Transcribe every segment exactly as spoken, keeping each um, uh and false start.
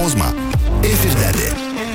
pozma. Efirdədir.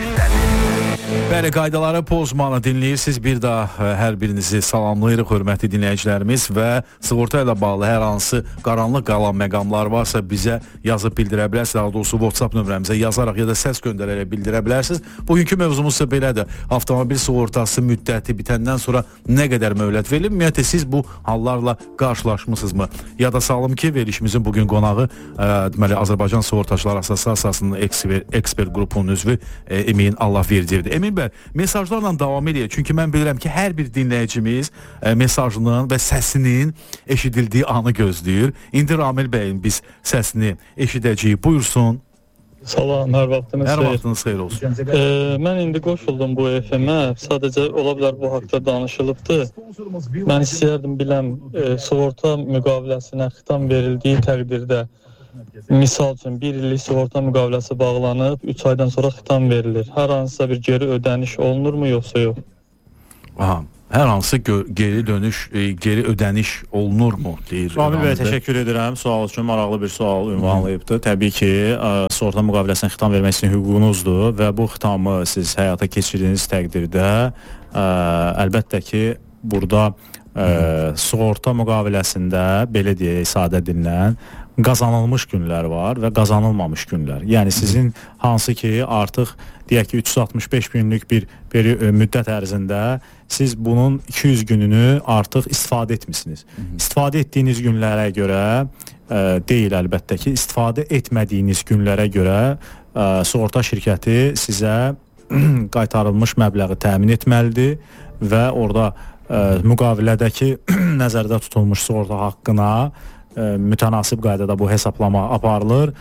Bəli, qaydaları pozmanı dinləyirsiniz. Bir daha hər birinizi salamlayırıq, hörmətli dinləyicilərimiz və sığorta ilə bağlı hər hansı qaranlıq qalan məqamlar varsa bizə yazıb bildirə bilərsiniz. Daha doğrusu WhatsApp nömrəmizə yazaraq ya da səs göndərərək bildirə bilərsiniz. Bugünkü mövzumuz isə belədir. Avtomobil sığortası müddəti bitəndən sonra nə qədər möhlət verilir? Ümumiyyətlə siz bu hallarla qarşılaşmısınızmı? Yada salım ki, verilişimizin bugün qonağı ə, deməli Azərbaycan Sığortaçılar Assosiasiyasının ekspert, ekspert qrupunun üzvü ə, Emin Allahverdievdir. Emin bəy, mesajlarla davam edək. Çünki mən bilirəm ki, hər bir dinləyicimiz ə, mesajının və səsinin eşidildiyi anı gözləyir. İndi Ramil bəyin biz səsini eşidəcəyik. Buyursun. Salam, hər vaxtınız hər xeyir. Hər vaxtınız xeyir olsun. E, mən indi qoşuldum bu F M-ə. Sadəcə ola bilər bu haqda danışılıbdır. Mən istəyərdim biləm, e, sığorta müqaviləsinə xitam verildiyi təqdirdə, misal üçün bir illik sığorta müqaviləsi bağlanıb, üç aydan sonra xitam verilir. Hər hansısa bir geri ödəniş olunurmu, yoxsa yox? Aha. Hər hansı geri dönüş, e, geri ödəniş olunurmu deyir. Ramil bəy, təşəkkür edirəm. Sual üçün maraqlı bir sual ünvanlayıbdır. Təbii ki, ə, sığorta müqaviləsinə xitam vermək sizin hüququnuzdur və bu xitamı siz həyata keçirdiyiniz təqdirdə ə, əlbəttə ki, burada ə, sığorta müqaviləsində belə deyək, sadə dinlən qazanılmış günlər var və qazanılmamış günlər. Yəni sizin hansı ki artıq deyək ki üç yüz altmış beş günlük bir, bir müddət ərzində siz bunun iki yüz gününü artıq istifadə etmisiniz. Hı -hı. İstifadə etdiyiniz günlərə görə ə, deyil əlbəttə ki, istifadə etmədiyiniz günlərə görə ə, sığorta şirkəti sizə qaytarılmış məbləği təmin etməlidir və orada ə, müqavilədəki nəzərdə tutulmuş sığorta haqqına ə, mütənasib qaydada bu hesablama aparılır.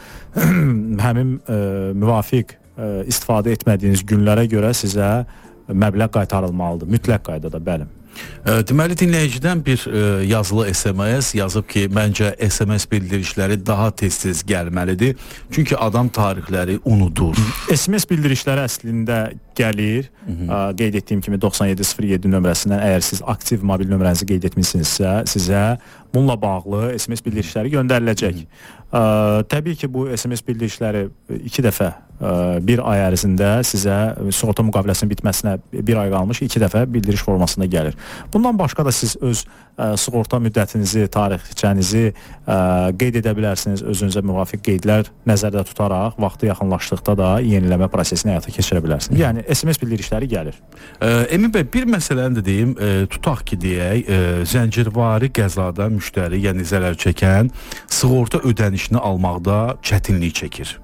Həmin ə, müvafiq ə, istifadə etmədiyiniz günlərə görə sizə məbləğ qaytarılmalıdır. Mütləq qaydada, bəli. Deməli, dinləyicidən bir ə, yazılı S M S yazıb ki, məncə S M S bildirişləri daha tez-tez gəlməlidir. Çünki adam tarixləri unudur. S M S bildirişləri əslində gəlir. Ə, qeyd etdiyim kimi doxsan yeddi sıfır yeddi nömrəsindən əgər siz aktiv mobil nömrənizi qeyd etmişsinizsə, sizə bununla bağlı S M S bildirişləri göndəriləcək. Ə, təbii ki, bu S M S bildirişləri iki dəfə ə, bir ay ərzində sizə sığorta müqaviləsinin bitməsinə bir ay qalmış iki dəfə bildiriş formasında gəlir. Bundan başqa da siz öz ə, sığorta müddətinizi, tarixçənizi ə, qeyd edə bilərsiniz. Özünüzə müvafiq qeydlər nəzərdə tutaraq vaxtı yaxınlaşdıqda da yeniləmə prosesini həyata keçirə bilərsiniz. Yəni S M S bildirişləri gəlir. Ə, Emin bəy, bir məsələni də deyim, ə, tutaq ki deyək, ə, zəncirvari qəzada müştəri, yəni zərər çəkən sığorta ödənişini almaqda çətinlik çəkir.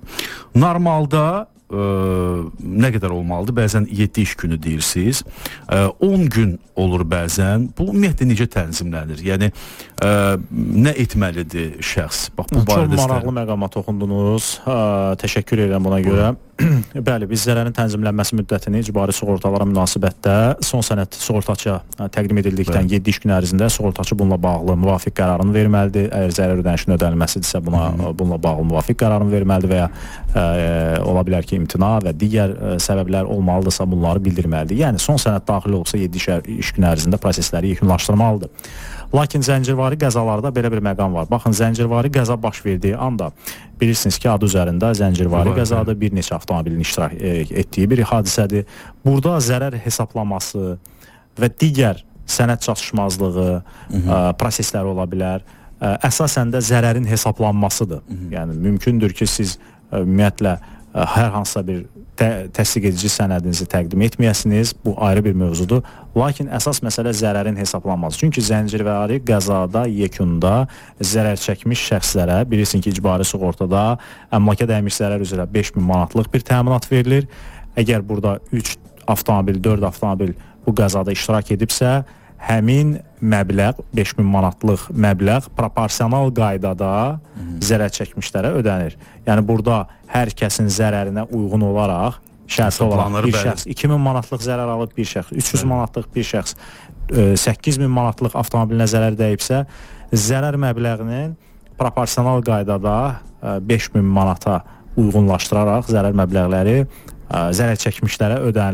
Normalda ə, nə qədər olmalıdır? Bəzən yeddi iş günü deyirsiniz. Ə, on gün olur bəzən. Bu ümumiyyətlə necə tənzimlənir? Yəni ə, nə etməlidir şəxs? Bax bu barədə çox maraqlı məqama toxundunuz. Ə, təşəkkür edirəm buna görə. Bəli, biz zərərin tənzimlənməsi müddətini icbari sığortalara münasibətdə son sənəd sığortaçıya təqdim edildikdən yeddi iş gün ərzində sığortaçı bununla bağlı müvafiq qərarını verməlidir. Əgər zərər ödənişinin ödənilməsidirsə buna Hı -hı. bununla bağlı müvafiq qərarını verməlidir və ya ə, ola bilər ki imtina və digər ə, səbəblər olmalıdırsa bunları bildirməlidir. Yəni son sənəd daxil olsa yeddi iş gün ərzində prosesləri yekunlaşdırmalıdır. Lakin zəncirvari qəzalarda belə bir məqam var. Baxın, zəncirvari qəza baş verdiyi anda bilirsiniz ki, adı üzərində zəncirvari qəzadır, bir neçə avtomobilin iştirak etdiyi bir hadisədir. Burada zərər hesablaması və digər sənəd çatışmazlığı ə, prosesləri ola bilər. Ə, əsasən də zərərin hesablanmasıdır. Hı -hı. Yəni mümkündür ki, siz ə, ümumiyyətlə ə, hər hansısa bir Tə, təsdiq edici sənədinizi təqdim etməyəsiniz, bu ayrı bir mövzudur. Lakin əsas məsələ zərərin hesablanması. Çünki zəncirvari qəzada yekunda zərər çəkmiş şəxslərə, bilirsin ki, icbari sığortada əmlaka dəymiş zərər üzrə beş min manatlıq bir təminat verilir. Əgər burada üç avtomobil, dörd avtomobil bu qəzada iştirak edibsə, həmin məbləğ, beş min manatlıq məbləğ proporsional qaydada zərər çəkmişlərə ödənir. Yəni burada hər kəsin zərərinə uyğun olaraq şərti olaraq bir bəli. Şəxs iki min manatlıq zərər alıb, bir şəxs üç yüz manatlıq, bir şəxs səkkiz min manatlıq avtomobilinə zərər dəyibsə, zərər məbləğinin proporsional qaydada beş min manata uyğunlaşdıraraq zərər məbləğləri zərər çəkmişlərə ödənilir.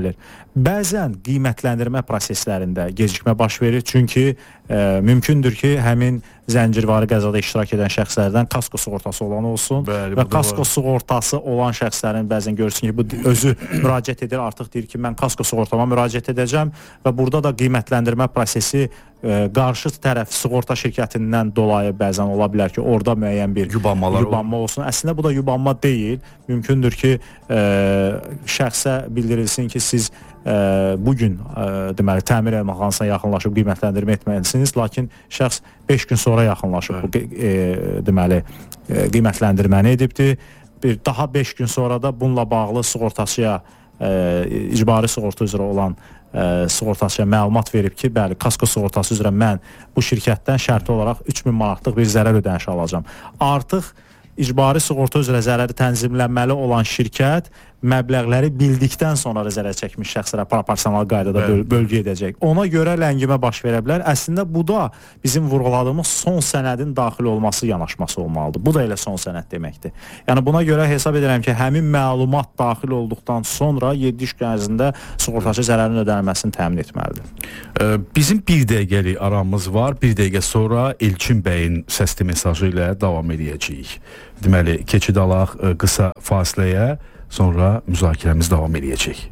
Bəzən qiymətləndirmə proseslərində gecikmə baş verir, çünki e, mümkündür ki, həmin zəncirvari qəzada iştirak edən şəxslərdən kasko sığortası olan olsun. Bəli, və kasko sığortası olan şəxslərin bəzən görürsün ki, bu özü müraciət edir, artıq deyir ki, mən kasko sığortama müraciət edəcəm və burada da qiymətləndirmə prosesi e, qarşı tərəf sığorta şirkətindən dolayı bəzən ola bilər ki, orada müəyyən bir yubanmalar yubanma olsun. Əslində bu da yubanma deyil. Mümkündür ki, e, şəxsə bildirilsin ki, siz e, bugün e, deməli təmir mexanisına yaxınlaşıb qiymətləndirmə etməlisiniz, lakin şəxs beş gün sonra yaxınlaşıb bu e, deməli e, qiymətləndirməni edibdir. Bir daha beş gün sonra da bununla bağlı sığortaçıya e, icbari sığorta üzrə olan e, sığortaçıya məlumat verib ki, bəli, kasko sığortası üzrə mən bu şirkətdən şərti olaraq üç min manatlıq bir zərər ödənişi alacağam. Artıq icbari sığorta üzrə zərəri tənzimlənməli olan şirkət məbləğləri bildikdən sonra zərər çəkmiş şəxslərə proporsional qaydada böl bölgü edəcək. Ona görə ləngimə baş verə bilər. Əslində bu da bizim vurğuladığımız son sənədin daxil olması yanaşması olmalıdır. Bu da elə son sənəd deməkdir. Yəni buna görə hesab edirəm ki, həmin məlumat daxil olduqdan sonra yeddi iş gün ərzində sığortaçı zərərin ödənilməsini təmin etməlidir. Ee, bizim bir dəqiqəlik aramız var. Bir dəqiqə sonra Elçin bəyin səsli mesajı ilə davam edəcəyik. Deməli, keçid alaq ə, qısa fasiləyə. Sonra müzakirəmiz davam edəcək.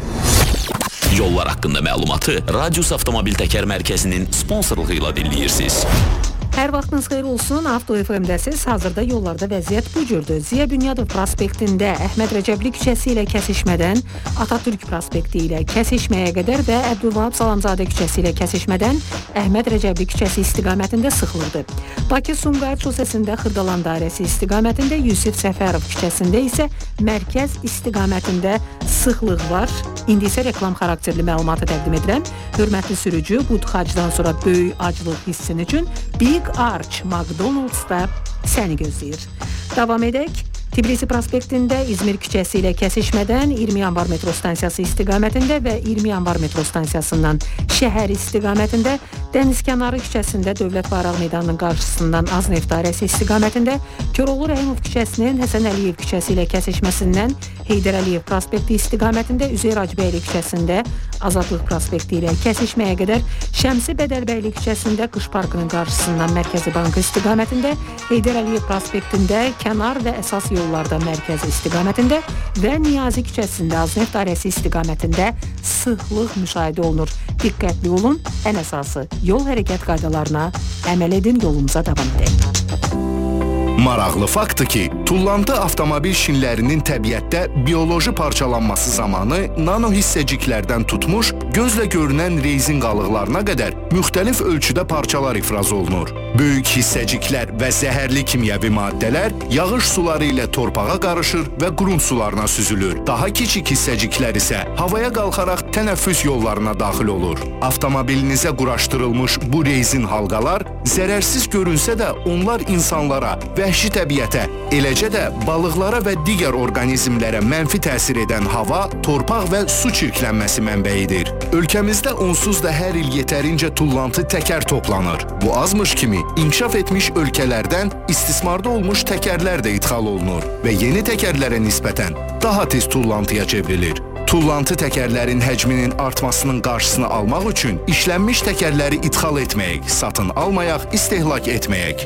Yollar haqqında məlumatı Radius Avtomobil Təkər Mərkəzinin sponsorluğu ilə dinləyirsiniz. Hər vaxtınız xeyir olsun. Avto F M-dəsiz. Hazırda yollarda vəziyyət bu cürdür. Ziya Bünyadov prospektində Əhməd Rəcəbli küçəsi ilə kəsişmədən Atatürk prospekti ilə kəsişməyə qədər və Əbdülvahab Salamzadə küçəsi ilə kəsişmədən Əhməd Rəcəbli küçəsi istiqamətində sıxlıqdır. Bakı-Sumqayıt şosesində Xırdalan dairəsi istiqamətində, Yusif Səfərov küçəsində isə mərkəz istiqamətində sıxlıq var. İndi isə reklam xarakterli məlumatı təqdim edirəm. Hörmətli sürücü, bu tıxacdan sonra böyük aclıq hissin üçün Big Arch McDonald's-da səni gözləyir. Davam edək. Tbilisi prospektində İzmir küçəsi ilə kəsişmədən iyirmi yanvar metro stansiyası istiqamətində və iyirmi yanvar metro stansiyasından şəhər istiqamətində, Dənizkənarı küçəsində Dövlət Bayraq Meydanının qarşısından Azneft dairəsi istiqamətində, Köroğlu Rəhimov küçəsinin Həsən Əliyev küçəsi ilə kəsişməsindən Heydər Əliyev prospekti istiqamətində, Üzeyir Hacıbəyli küçəsində Azadlıq prospekti ilə kəsişməyə qədər, Şəmsi Bədəlbəyli küçəsində Qış Parkının qarşısından Mərkəzi Bankı istiqamətində, Heydər Əliyev prospektində kənar və əsas yollarda mərkəzi istiqamətində və Niyazi küçəsində Azneft dairəsi istiqamətində sıxlıq müşahidə olunur. Diqqətli olun, ən əsası yol hərəkət qaydalarına əməl edin, yolumuza davam edək. Maraqlı faktdır ki, tullantı avtomobil şinlərinin təbiətdə bioloji parçalanması zamanı nano hissəciklərdən tutmuş, gözlə görünən rezin qalıqlarına qədər müxtəlif ölçüdə parçalar ifraz olunur. Böyük hissəciklər və zəhərli kimyəvi maddələr yağış suları ilə torpağa qarışır və qrunt sularına süzülür. Daha kiçik hissəciklər isə havaya qalxaraq tənəffüs yollarına daxil olur. Avtomobilinizə quraşdırılmış bu rezin halqalar zərərsiz görünsə də onlar insanlara, vəhşi təbiətə, eləcə də balıqlara və digər orqanizmlərə mənfi təsir edən hava, torpaq və su çirklənməsi mənbəyidir. Ölkəmizdə onsuz da hər il yetərincə tullantı təkər toplanır. Bu azmış kimi inkişaf etmiş ölkələrdən istismarda olmuş təkərlər də ixal olunur və yeni təkərlərə nisbətən daha tez tullantıya çevrilir. Tullantı təkərlərin həcminin artmasının qarşısını almaq üçün işlənmiş təkərləri ixal etməyək, satın almayaq, istehlak etməyək.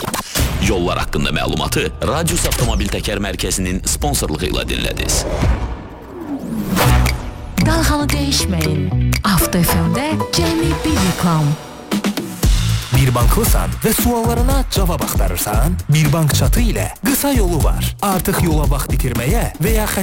Yollar haqqında məlumatı Radius Avtomobil Təkər Mərkəzinin sponsorluğu ilə dinlədiniz. Dalğanı dəyişməyin. Avto F M-də cəmi bir reklam. Bir banklısan və suallarına cavab axtarırsan, Bir bank çatı ilə qısa yolu var. Artıq yola vaxt itirməyə və ya